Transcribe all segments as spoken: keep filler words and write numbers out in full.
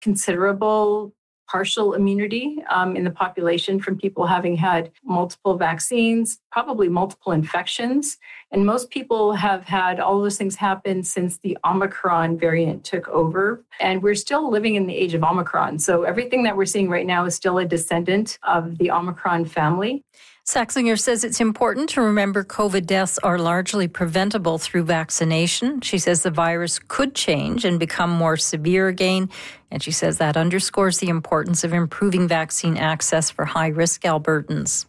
considerable partial immunity um, in the population from people having had multiple vaccines, probably multiple infections. And most people have had all those things happen since the Omicron variant took over. And we're still living in the age of Omicron. So everything that we're seeing right now is still a descendant of the Omicron family. Saxinger says it's important to remember COVID deaths are largely preventable through vaccination. She says the virus could change and become more severe again. And she says that underscores the importance of improving vaccine access for high-risk Albertans.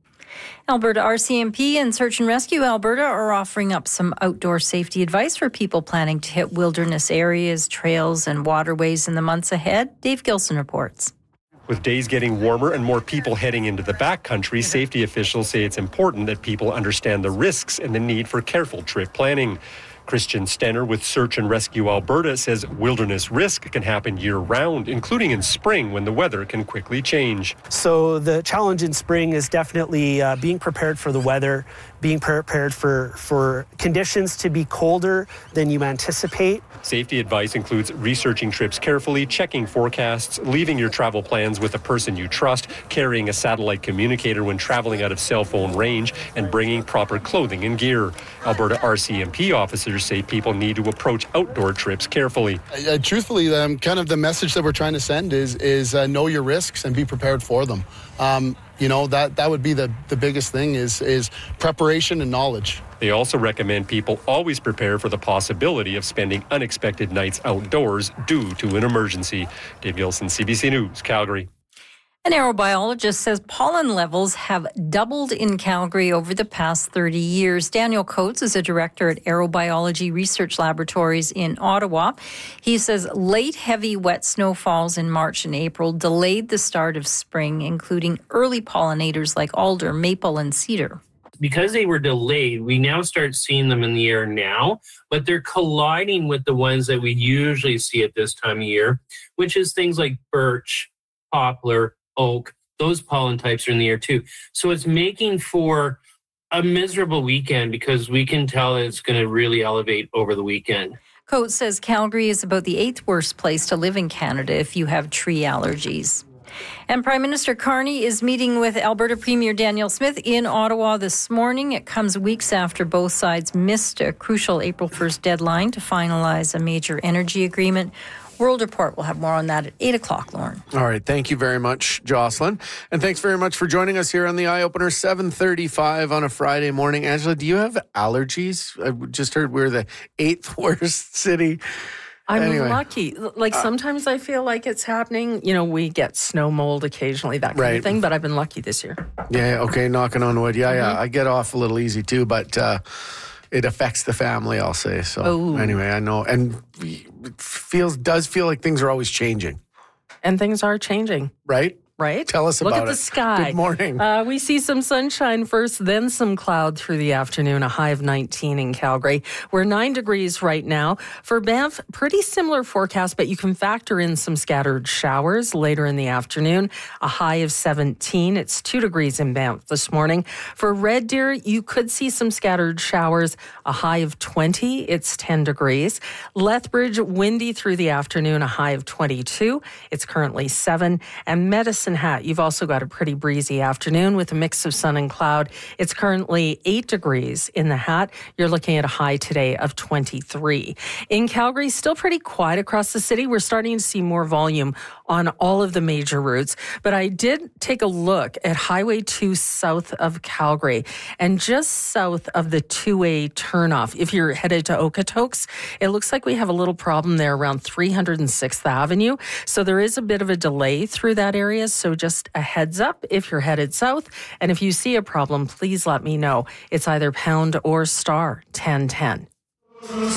Alberta R C M P and Search and Rescue Alberta are offering up some outdoor safety advice for people planning to hit wilderness areas, trails, and waterways in the months ahead. Dave Gilson reports. With days getting warmer and more people heading into the backcountry, safety officials say it's important that people understand the risks and the need for careful trip planning. Christian Stenner with Search and Rescue Alberta says wilderness risk can happen year-round, including in spring when the weather can quickly change. So the challenge in spring is definitely uh, being prepared for the weather, being prepared for, for conditions to be colder than you anticipate. Safety advice includes researching trips carefully, checking forecasts, leaving your travel plans with a person you trust, carrying a satellite communicator when traveling out of cell phone range, and bringing proper clothing and gear. Alberta R C M P officers say people need to approach outdoor trips carefully. Uh, truthfully, um, kind of the message that we're trying to send is is uh, know your risks and be prepared for them. Um, you know, that that would be the, the biggest thing is is preparation and knowledge. They also recommend people always prepare for the possibility of spending unexpected nights outdoors due to an emergency. Dave Gilson, C B C News, Calgary. An aerobiologist says pollen levels have doubled in Calgary over the past thirty years. Daniel Coates is a director at Aerobiology Research Laboratories in Ottawa. He says late heavy wet snowfalls in March and April delayed the start of spring, including early pollinators like alder, maple, and cedar. Because they were delayed, we now start seeing them in the air now, but they're colliding with the ones that we usually see at this time of year, which is things like birch, poplar, oak. Those pollen types are in the air too. So it's making for a miserable weekend because we can tell that it's going to really elevate over the weekend. Coates says Calgary is about the eighth worst place to live in Canada if you have tree allergies. And Prime Minister Carney is meeting with Alberta Premier Danielle Smith in Ottawa this morning. It comes weeks after both sides missed a crucial April first deadline to finalize a major energy agreement. World Report will have more on that at eight o'clock, Lauren. All right. Thank you very much, Jocelyn. And thanks very much for joining us here on the Eye Opener, seven thirty-five on a Friday morning. Angela, do you have allergies? I just heard we're the eighth worst city. I'm anyway. lucky. Like sometimes I feel like it's happening. You know, we get snow mold occasionally, that kind right. of thing, but I've been lucky this year. Yeah, okay, knocking on wood. Yeah, mm-hmm. yeah, I get off a little easy too, but uh, it affects the family, I'll say. So oh. anyway, I know. And it feels does feel like things are always changing. And things are changing. Right? Right? Tell us about it. Look at the sky. Good morning. Uh, we see some sunshine first, then some cloud through the afternoon, a high of nineteen in Calgary. We're nine degrees right now. For Banff, pretty similar forecast, but you can factor in some scattered showers later in the afternoon, a high of seventeen. It's two degrees in Banff this morning. For Red Deer, you could see some scattered showers, a high of twenty. It's ten degrees. Lethbridge, windy through the afternoon, a high of twenty-two. It's currently seven. And Medicine Hat, you've also got a pretty breezy afternoon with a mix of sun and cloud. It's currently eight degrees in the Hat. You're looking at a high today of twenty-three. In Calgary, still pretty quiet across the city. We're starting to see more volume on all of the major routes. But I did take a look at Highway two south of Calgary and just south of the two-way turnoff. If you're headed to Okotoks, it looks like we have a little problem there around three hundred sixth Avenue. So there is a bit of a delay through that area. So just a heads up if you're headed south. And if you see a problem, please let me know. It's either pound or star ten ten.